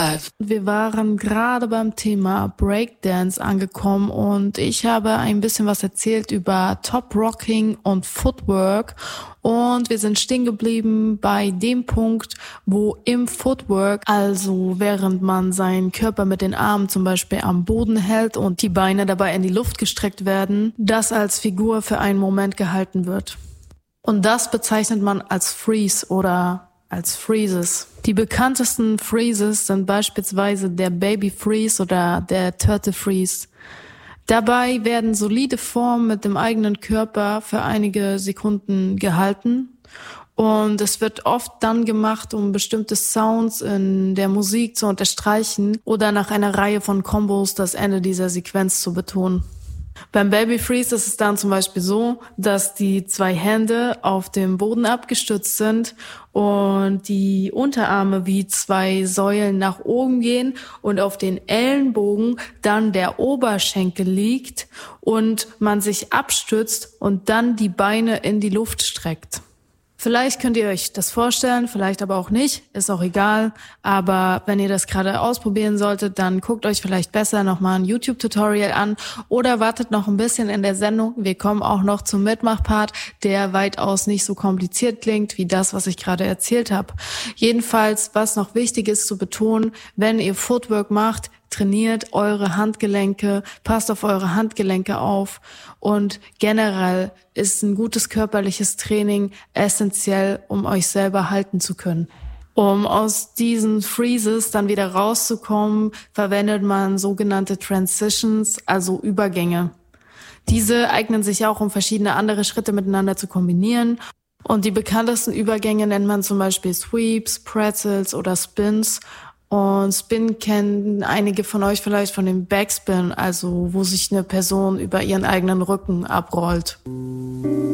Wir waren gerade beim Thema Breakdance angekommen und ich habe ein bisschen was erzählt über Top Rocking und Footwork und wir sind stehen geblieben bei dem Punkt, wo im Footwork, also während man seinen Körper mit den Armen zum Beispiel am Boden hält und die Beine dabei in die Luft gestreckt werden, das als Figur für einen Moment gehalten wird. Und das bezeichnet man als Freeze oder als Freezes. Die bekanntesten Freezes sind beispielsweise der Baby Freeze oder der Turtle Freeze. Dabei werden solide Formen mit dem eigenen Körper für einige Sekunden gehalten und es wird oft dann gemacht, um bestimmte Sounds in der Musik zu unterstreichen oder nach einer Reihe von Kombos das Ende dieser Sequenz zu betonen. Beim Baby Freeze ist es dann zum Beispiel so, dass die zwei Hände auf dem Boden abgestützt sind und die Unterarme wie zwei Säulen nach oben gehen und auf den Ellenbogen dann der Oberschenkel liegt und man sich abstützt und dann die Beine in die Luft streckt. Vielleicht könnt ihr euch das vorstellen, vielleicht aber auch nicht, ist auch egal. Aber wenn ihr das gerade ausprobieren solltet, dann guckt euch vielleicht besser nochmal ein YouTube-Tutorial an oder wartet noch ein bisschen in der Sendung. Wir kommen auch noch zum Mitmachpart, der weitaus nicht so kompliziert klingt wie das, was ich gerade erzählt habe. Jedenfalls, was noch wichtig ist zu betonen, wenn ihr Footwork macht, trainiert eure Handgelenke, passt auf eure Handgelenke auf und generell ist ein gutes körperliches Training essentiell, um euch selber halten zu können. Um aus diesen Freezes dann wieder rauszukommen, verwendet man sogenannte Transitions, also Übergänge. Diese eignen sich auch, um verschiedene andere Schritte miteinander zu kombinieren. Und die bekanntesten Übergänge nennt man zum Beispiel Sweeps, Pretzels oder Spins. Und Spin kennen einige von euch vielleicht von dem Backspin, also wo sich eine Person über ihren eigenen Rücken abrollt.